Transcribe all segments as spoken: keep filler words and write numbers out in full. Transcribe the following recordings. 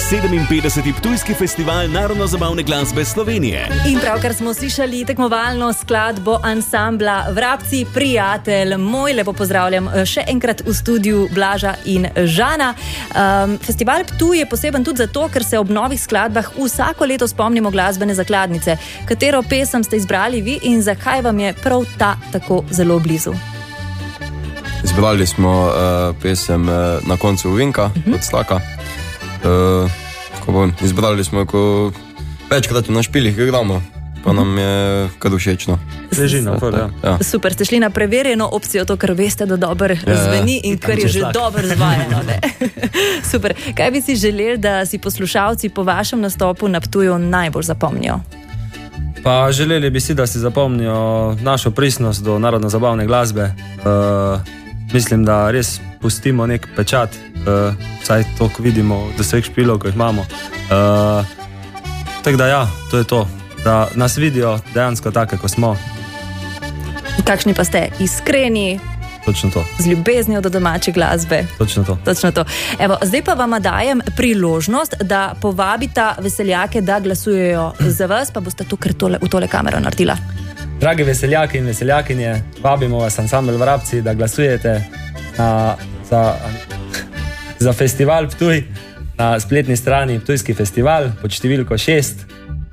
sedeminpetdeseti Ptujski festival narodno-zabavne glasbe Slovenije. In pravkar smo slišali tekmovalno skladbo ansambla Vrabci, prijatelj moj. Lepo pozdravljam še enkrat v studiu Blaža in Žana. Um, festival Ptuj je poseben tudi zato, ker se ob novih skladbah vsako leto spomnimo glasbene zakladnice. Katero pesem ste izbrali vi in zakaj vam je prav ta tako zelo blizu? Izbrali smo uh, pesem uh, Na koncu Vinka, uh-huh. od Slaka. Uh, ko bo, izbrali smo jo, ko večkrat na špilih igramo, pa nam je kar všečno. Ležino, ja. Ja. Super, ste šli na preverjeno opcijo, to, kar veste, da dobro ja, zveni in kar je že slak. Dobro zvajeno. Super. Kaj bi si želeli, da si poslušalci po vašem nastopu na Ptuju najbolj zapomnijo? Pa želeli bi si, da si zapomnijo našo pristnost do narodno-zabavne glasbe. Uh, mislim, da res pustimo nek pečat, uh, vsaj to, ko vidimo do vseh špilov, ko jih imamo. Uh, tako da ja, to je to. Da nas vidijo dejansko take, ko smo. Kakšni pa ste? Iskreni? Točno to. Z ljubeznijo do domače glasbe? Točno to. Točno to. Evo, zdaj pa vam dajem priložnost, da povabita veseljake, da glasujejo za vas, pa boste tu kar tole, v tole kamero naredila. Dragi veseljaki in veseljakinje, vabimo vas ansambel Vrabci, da glasujete na, za, za festival Ptuj na spletni strani Ptujski festival pod številko šest.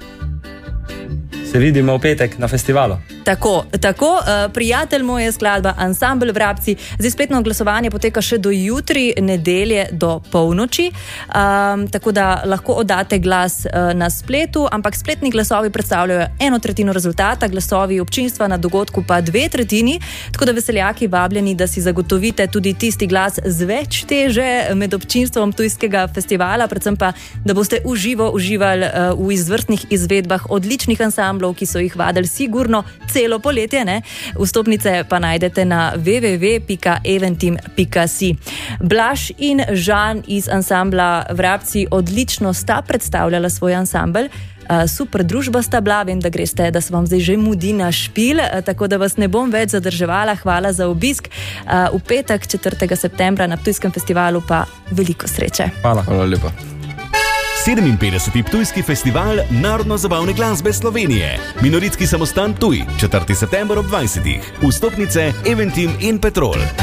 Se vidimo v petek na festivalu. Tako, tako, uh, prijatelj moj je skladba ansambel Vrabci. Zdaj spletno glasovanje poteka še do jutri, nedelje do polnoči, um, tako da lahko oddate glas uh, na spletu, ampak spletni glasovi predstavljajo eno tretjino rezultata, glasovi občinstva na dogodku pa dve tretjini, tako da veseljaki vabljeni, da si zagotovite tudi tisti glas z več teže med občinstvom Ptujskega festivala, predvsem pa, da boste uživo uživali uh, v izvrstnih izvedbah odličnih ansamblov, ki so jih vadili sigurno celo poletje, ne? Vstopnice pa najdete na w w w pika eventim pika si. Blaž in Žan iz ansambla Vrabci odlično sta predstavljala svoj ansambel. Uh, super družba sta bila, vem, da greste, da se vam zdaj že mudi na špil, uh, tako da vas ne bom več zadrževala. Hvala za obisk. Uh, v petek, četrtega septembra na Ptujskem festivalu pa veliko sreče. Hvala. Hvala lepa. sedeminpetdeseti Ptujski festival narodno-zabavne glasbe Slovenije. Minoritski samostan Ptuj, četrtega septembra ob dvajsetih. Vstopnice Eventim in Petrol.